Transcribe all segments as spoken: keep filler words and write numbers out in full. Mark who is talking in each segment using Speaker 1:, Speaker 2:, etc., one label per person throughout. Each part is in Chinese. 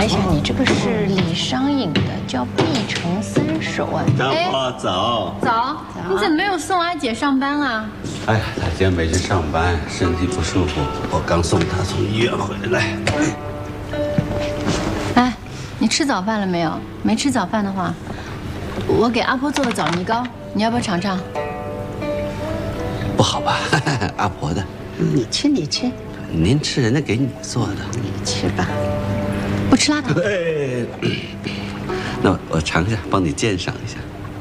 Speaker 1: 一下，你这个是李商隐的，叫《碧城三首》啊。
Speaker 2: 张婆早。
Speaker 1: 早，你怎么没有送阿姐上班啊？
Speaker 2: 哎呀，她今天没去上班，身体不舒服，我刚送她从医院回来。
Speaker 1: 哎，你吃早饭了没有？没吃早饭的话，我给阿婆做的枣泥糕，你要不要尝尝？
Speaker 2: 不好吧，阿婆的。
Speaker 3: 你吃，你吃。
Speaker 2: 您吃人家给你做的，
Speaker 3: 你吃吧。
Speaker 1: 不吃辣的。
Speaker 2: 哎，那我我尝一下，帮你鉴赏一下。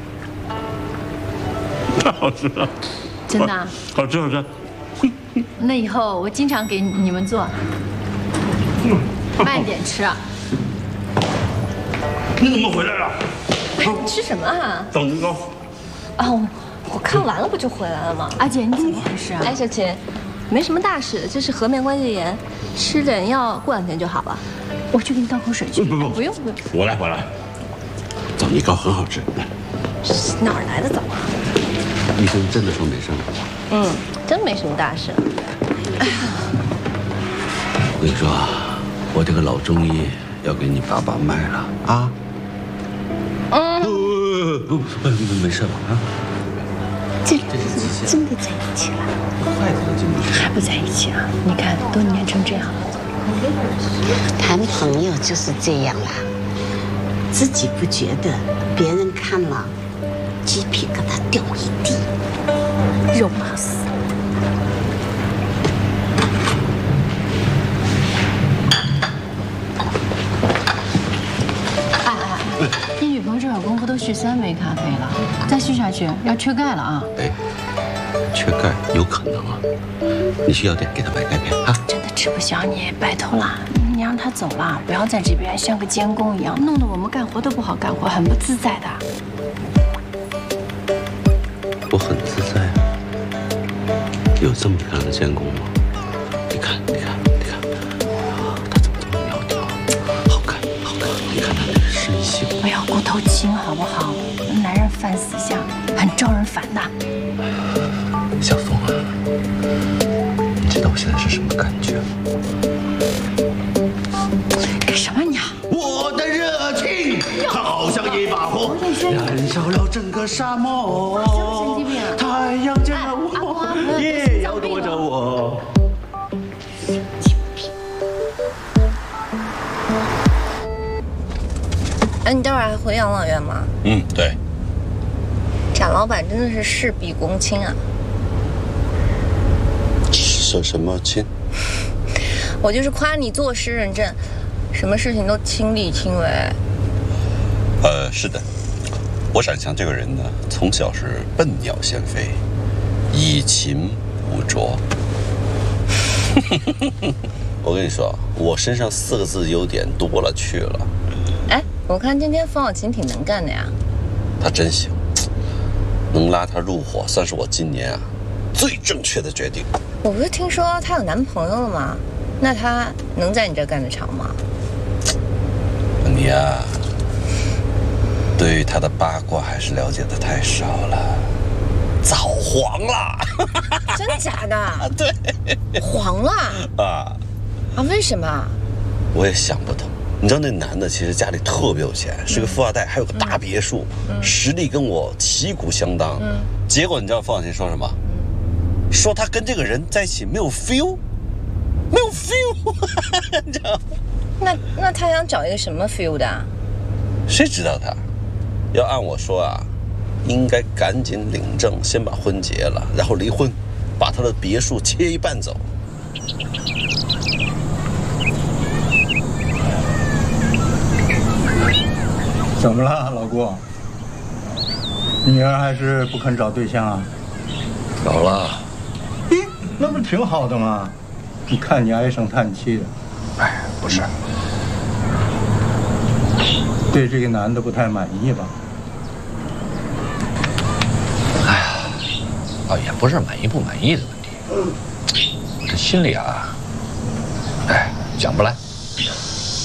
Speaker 4: 太好吃了。
Speaker 1: 真的、啊？
Speaker 4: 好吃好吃。
Speaker 1: 那以后我经常给你们做。慢点吃啊。
Speaker 4: 你怎么回来了？
Speaker 5: 你吃什么啊？
Speaker 4: 枣泥糕。
Speaker 5: 哦，我看完了不就回来了吗？
Speaker 1: 阿姐，你怎么回事啊？
Speaker 5: 哎，小琴，没什么大事，就是河面关节炎，吃点药，过两天就好了。
Speaker 1: 我去给你倒口水去。
Speaker 4: 不不
Speaker 5: 不用不用，
Speaker 4: 我来我来。
Speaker 2: 枣泥糕很好吃，
Speaker 5: 哪儿来的枣啊？
Speaker 2: 医生真的说没事吗？
Speaker 5: 嗯，真没什么大事。
Speaker 2: 哎呀，我跟你说啊，我这个老中医要给你把把脉了啊。嗯。不不不，没事吧？啊。
Speaker 3: 这这是真的在一起了？
Speaker 2: 筷子都进不去。
Speaker 1: 还不在一起啊？你看都黏成这样了。
Speaker 3: 谈朋友就是这样啦，自己不觉得，别人看了，鸡皮疙瘩掉一地，肉麻死。
Speaker 1: 哎哎哎，你女朋友这会儿功夫都续三杯咖啡了，再续下去要缺钙了啊！
Speaker 2: 哎，缺钙有可能啊，你去药店给她买钙片啊。
Speaker 1: 真的吃不消你，拜托啦，你让她走了，不要在这边像个监工一样，弄得我们干活都不好干活，很不自在的。
Speaker 2: 我很自在啊，有这么漂亮的监工吗？你看，你看，你看，她怎么这么苗条？好看，好看！你看她那个身形，
Speaker 1: 不要骨头轻好不好？男人犯死相，很招人烦的。
Speaker 2: 小凤啊，你知道我现在是什么感觉吗？
Speaker 1: 干什么你啊？
Speaker 2: 我的热情好像一把火，燃烧了整个沙漠。
Speaker 1: 神经病啊！
Speaker 2: 太阳见了我，也要躲着我。
Speaker 5: 哎，你待会儿还回养老院吗？
Speaker 4: 嗯，对。
Speaker 5: 贾老板真的是事必躬亲啊！
Speaker 2: 什什么亲？
Speaker 5: 我就是夸你做事认真，什么事情都亲力亲为。
Speaker 2: 呃，是的，我展翔这个人呢，从小是笨鸟先飞，以勤补拙。我跟你说，我身上四个字优点多了去了。
Speaker 5: 哎，我看今天方小琴挺能干的呀。
Speaker 2: 他真行，能拉他入伙，算是我今年啊最正确的决定。
Speaker 5: 我不是听说她有男朋友了吗？那她能在你这干得长吗？
Speaker 2: 你呀、啊，对于他的八卦还是了解的太少了，早黄了。
Speaker 5: 真假的？
Speaker 2: 对，
Speaker 5: 黄了
Speaker 2: 啊
Speaker 5: 啊？为什么？
Speaker 2: 我也想不通。你知道那男的其实家里特别有钱，是个富二代，还有个大别墅，嗯、实力跟我旗鼓相当。嗯、结果你知道方小琴说什么？嗯、说他跟这个人在一起没有 feel， 没有 feel， 你知道？
Speaker 5: 那那他想找一个什么 feel 的？
Speaker 2: 谁知道他？要按我说啊，应该赶紧领证，先把婚结了，然后离婚，把他的别墅切一半走。
Speaker 6: 怎么了，老顾？女儿还是不肯找对象啊？
Speaker 7: 找了。
Speaker 6: 咦，那不挺好的吗？你看你唉声叹气的。
Speaker 7: 哎，不是，
Speaker 6: 对这个男的不太满意吧？
Speaker 7: 哎呀，啊，也不是满意不满意的问题，我这心里啊，哎，讲不来。